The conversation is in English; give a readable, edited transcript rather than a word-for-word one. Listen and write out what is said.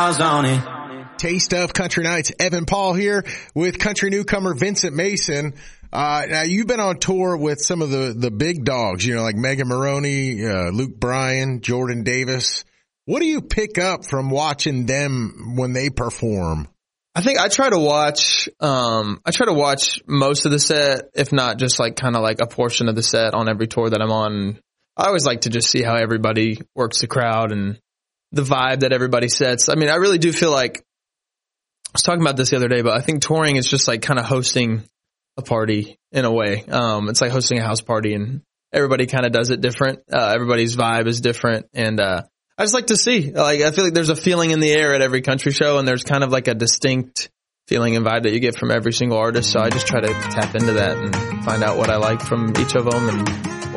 stars on it. Taste of Country Nights. Evan Paul here with country newcomer Vincent Mason. Now you've been on tour with some of the big dogs, you know, like Megan Maroney, Luke Bryan, Jordan Davis. What do you pick up from watching them when they perform? I think I try to watch most of the set, if not just like kind of like a portion of the set on every tour that I'm on. I always like to just see how everybody works the crowd and the vibe that everybody sets. I mean, I really do feel like, I was talking about this the other day, but I think touring is just like kind of hosting a party in a way. It's like hosting a house party and everybody kind of does it different. Everybody's vibe is different. And, I just like to see, like, I feel like there's a feeling in the air at every country show and there's kind of like a distinct feeling and vibe that you get from every single artist. So I just try to tap into that and find out what I like from each of them and